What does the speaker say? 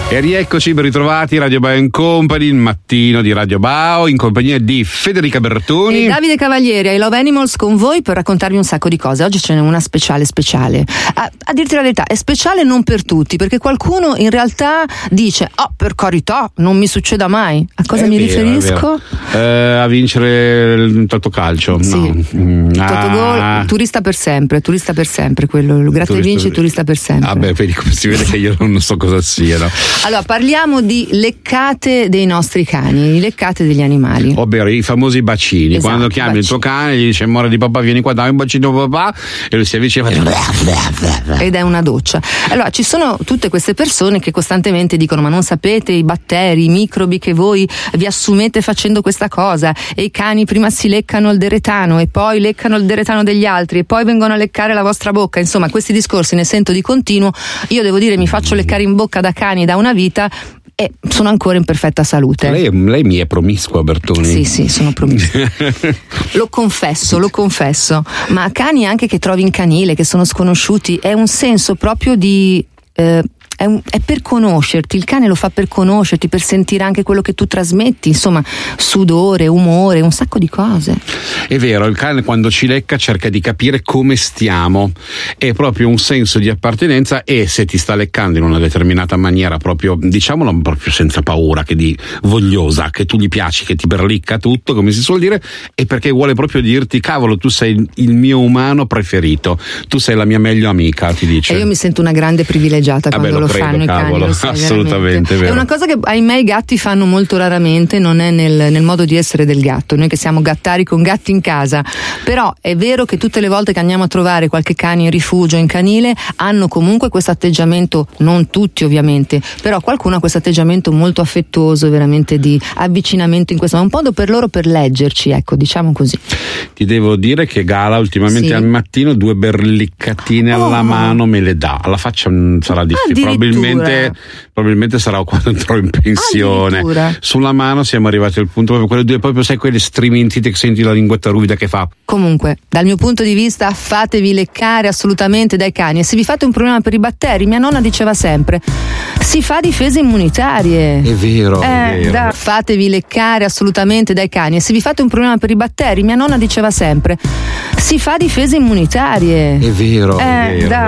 E rieccoci ben ritrovati, Radio Bao & Company, il mattino di Radio Bao, in compagnia di Federica Bertoni e Davide Cavalieri, ai Love Animals, con voi per raccontarvi un sacco di cose. Oggi ce n'è una speciale. A dirti la verità, è speciale non per tutti, perché qualcuno in realtà dice: oh, per carità, non mi succeda mai. A cosa mi riferisco? A vincere il Totocalcio. Sì. No. Totogol, turista per sempre, quello, gratta e vinci, turista per sempre. Vabbè, vedi come si vede che io non so cosa siano. Allora, parliamo di leccate dei nostri cani, leccate degli animali. Ovvero i famosi bacini. Esatto, quando chiami il tuo cane, gli dice: amore di papà, vieni qua, dai un bacino papà, e lui si avvicina e fa... ed è una doccia. Allora, ci sono tutte queste persone che costantemente dicono: ma non sapete i batteri, i microbi che voi vi assumete facendo questa cosa, e i cani prima si leccano il deretano e poi leccano il deretano degli altri e poi vengono a leccare la vostra bocca. Insomma, questi discorsi ne sento di continuo. Io devo dire, mi faccio leccare in bocca da cani da una vita e sono ancora in perfetta salute. Lei mi è promiscua, Bertoni? Sì, sono promiscua. Lo confesso. Ma cani anche che trovi in canile, che sono sconosciuti, è un senso proprio di... È per conoscerti, il cane lo fa per conoscerti, per sentire anche quello che tu trasmetti, insomma, sudore, umore, un sacco di cose. È vero, il cane quando ci lecca cerca di capire come stiamo, è proprio un senso di appartenenza, e se ti sta leccando in una determinata maniera, proprio, diciamolo, proprio senza paura, che di vogliosa, che tu gli piaci, che ti berlicca tutto, come si suol dire, è perché vuole proprio dirti: cavolo, tu sei il mio umano preferito, tu sei la mia meglio amica, ti dice. E io mi sento una grande privilegiata quando lo fanno i cani, lo sai, assolutamente vero. È una cosa che ahimè i gatti fanno molto raramente, non è nel modo di essere del gatto. Noi che siamo gattari con gatti in casa, però è vero che tutte le volte che andiamo a trovare qualche cane in rifugio, in canile, hanno comunque questo atteggiamento, non tutti ovviamente, però qualcuno ha questo atteggiamento molto affettuoso, veramente di avvicinamento in questo, ma un modo per loro per leggerci, ecco, diciamo così. Ti devo dire che Gala ultimamente al mattino 2 berliccatine alla mano me le dà, alla faccia sarà difficile, probabilmente sarà quando andrò in pensione. Sulla mano siamo arrivati al punto proprio quelle 2, proprio sai, quelle strimentite che senti la linguetta ruvida che fa. Comunque, dal mio punto di vista, fatevi leccare assolutamente dai cani, e se vi fate un problema per i batteri, mia nonna diceva sempre: si fa difese immunitarie. È vero. Fatevi leccare assolutamente dai cani, e se vi fate un problema per i batteri, mia nonna diceva sempre: si fa difese immunitarie. È vero.